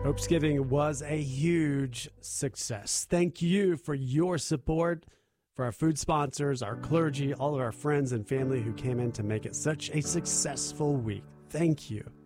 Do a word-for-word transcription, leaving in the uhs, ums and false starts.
Hopesgiving was a huge success. Thank you for your support, for our food sponsors, our clergy, all of our friends and family who came in to make it such a successful week. Thank you.